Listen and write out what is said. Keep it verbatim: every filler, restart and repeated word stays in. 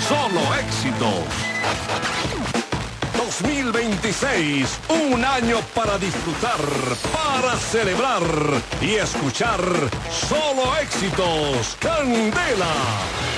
solo éxitos. dos mil veintiséis, un año para disfrutar, para celebrar y escuchar solo éxitos. Candela,